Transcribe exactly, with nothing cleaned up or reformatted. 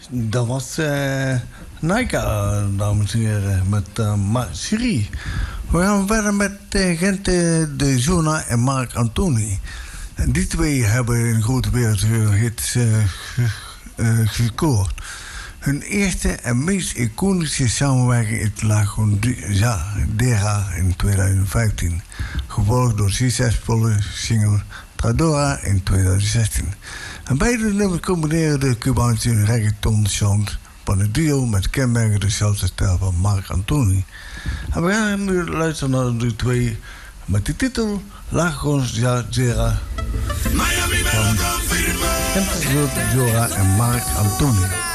Dat was uh, Naika, dames en heren, met uh, Siri. We gaan verder met uh, Gente de Zona en Marc Anthony. En die twee hebben een grote wereldhit uh, uh, gescoord. Hun eerste en meest iconische samenwerking is La Gondera in tweeduizend vijftien. Gevolgd door succesvolle single Tradora in tweeduizend zestien. En beide nummers combineren de Cubaanse reggaeton sound van het duo met kenmerkende dezelfde stijl van Marc Anthony. En we gaan nu luisteren naar de twee met de titel La Gondera van Gente de Zona en Marc Anthony.